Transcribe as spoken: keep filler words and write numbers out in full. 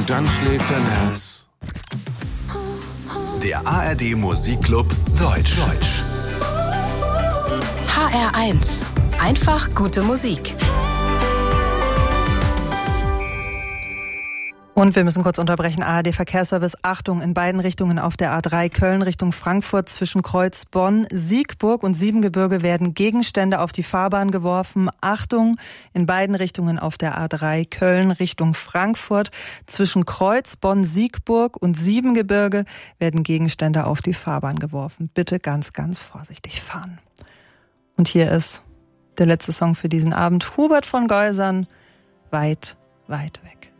und dann schläft dein Herz. Der A R D Musikclub Deutsch. Deutsch. H R eins. Einfach gute Musik. Und wir müssen kurz unterbrechen. A R D Verkehrsservice. Achtung, in beiden Richtungen auf der A drei Köln Richtung Frankfurt zwischen Kreuz Bonn, Siegburg und Siebengebirge werden Gegenstände auf die Fahrbahn geworfen. Achtung, in beiden Richtungen auf der A drei Köln Richtung Frankfurt zwischen Kreuz Bonn, Siegburg und Siebengebirge werden Gegenstände auf die Fahrbahn geworfen. Bitte ganz, ganz vorsichtig fahren. Und hier ist der letzte Song für diesen Abend. Hubert von Geusern, Weit, weit weg.